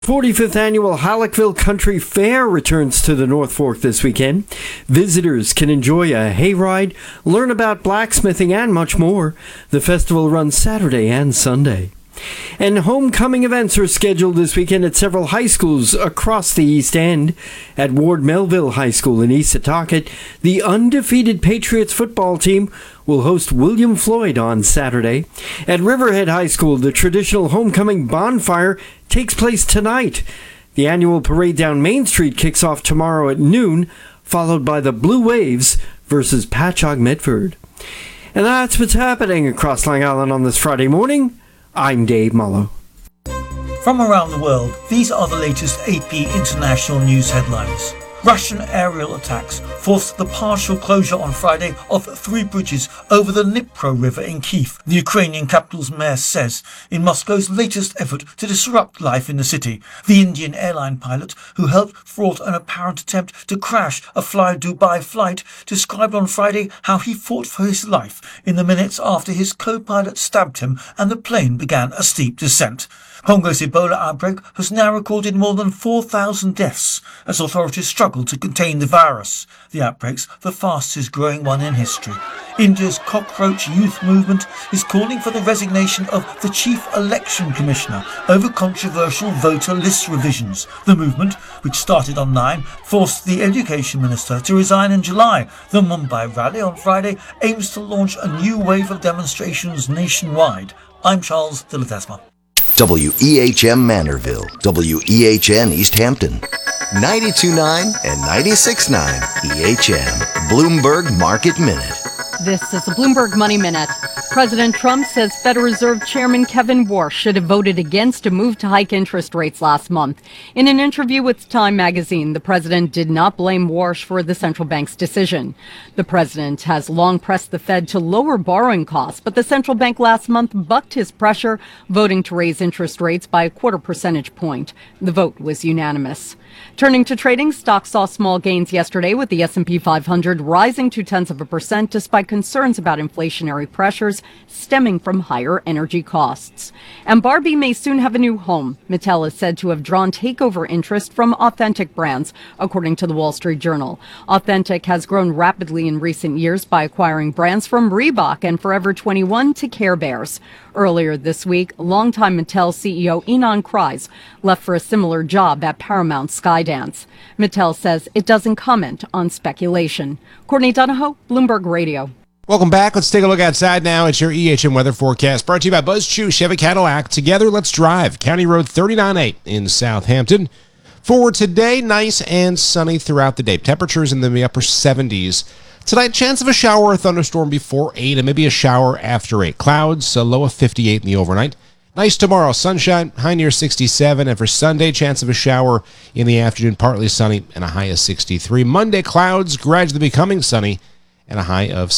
45th Annual Halleckville Country Fair returns to the North Fork this weekend. Visitors can enjoy a hayride, learn about blacksmithing, and much more. The festival runs Saturday and Sunday. And homecoming events are scheduled this weekend at several high schools across the East End. At Ward Melville High School in East Setauket, the undefeated Patriots football team will host William Floyd on Saturday. At Riverhead High School, the traditional homecoming bonfire takes place tonight. The annual parade down Main Street kicks off tomorrow at noon, followed by the Blue Waves versus Patchogue Medford. And that's what's happening across Long Island on this Friday morning. I'm Dave Mullo. From around the world, these are the latest AP international news headlines. Russian aerial attacks forced the partial closure on Friday of 3 bridges over the Dnipro River in Kyiv, the Ukrainian capital's mayor says, in Moscow's latest effort to disrupt life in the city. The Indian airline pilot who helped thwart an apparent attempt to crash a Fly Dubai flight described on Friday how he fought for his life in the minutes after his co-pilot stabbed him and the plane began a steep descent. Congo's Ebola outbreak has now recorded more than 4,000 deaths as authorities struggle to contain the virus. The outbreak's the fastest growing one in history. India's cockroach youth movement is calling for the resignation of the chief election commissioner over controversial voter list revisions. The movement, which started on 9, forced the education minister to resign in July. The Mumbai rally on Friday aims to launch a new wave of demonstrations nationwide. I'm Charles de Ledesma. WEHM Manorville, WEHN East Hampton, 92.9 and 96.9 EHM, Bloomberg Market Minute. This is the Bloomberg Money Minute. President Trump says Federal Reserve Chairman Kevin Warsh should have voted against a move to hike interest rates last month. In an interview with Time magazine, the president did not blame Warsh for the central bank's decision. The president has long pressed the Fed to lower borrowing costs, but the central bank last month bucked his pressure, voting to raise interest rates by a 0.25 percentage point. The vote was unanimous. Turning to trading, stocks saw small gains yesterday with the S&P 500 rising 0.2% despite concerns about inflationary pressures stemming from higher energy costs. And Barbie may soon have a new home. Mattel is said to have drawn takeover interest from Authentic Brands, according to the Wall Street Journal. Authentic has grown rapidly in recent years by acquiring brands from Reebok and Forever 21 to Care Bears. Earlier this week, longtime Mattel CEO Ynon Kreiz left for a similar job at Paramount Skydance. Mattel says it doesn't comment on speculation. Courtney Donahoe, Bloomberg Radio. Welcome back. Let's take a look outside now. It's your EHM weather forecast brought to you by Buzz Chu Chevy Cadillac. Together, let's drive. County Road 39A in Southampton. For today, nice and sunny throughout the day. Temperatures in the upper 70s. Tonight, chance of a shower or thunderstorm before 8 and maybe a shower after 8. Clouds, a low of 58 in the overnight. Nice tomorrow, sunshine, high near 67. And for Sunday, chance of a shower in the afternoon, partly sunny and a high of 63. Monday, clouds gradually becoming sunny and a high of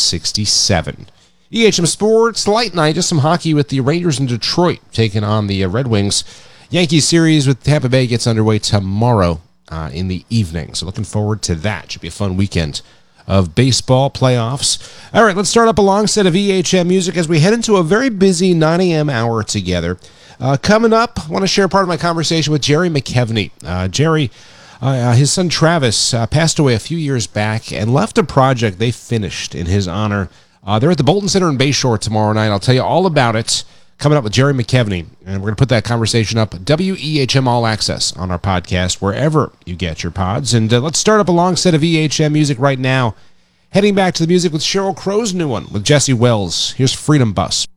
67. EHM Sports, light night, just some hockey with the Rangers in Detroit taking on the Red Wings. Yankees series with Tampa Bay gets underway tomorrow in the evening. So looking forward to that. Should be a fun weekend of baseball playoffs. All right, let's start up a long set of EHM music as we head into a very busy 9 a.m. hour together. Coming up, I want to share part of my conversation with Jerry McKevney. Jerry, his son Travis passed away a few years back and left a project they finished in his honor. They're at the Bolton Center in Bayshore tomorrow night. I'll tell you all about it coming up with Jerry McKevney. And we're going to put that conversation up, WEHM All Access, on our podcast, wherever you get your pods. And let's start up a long set of EHM music right now. Heading back to the music with Sheryl Crow's new one with Jesse Wells. Here's Freedom Bus.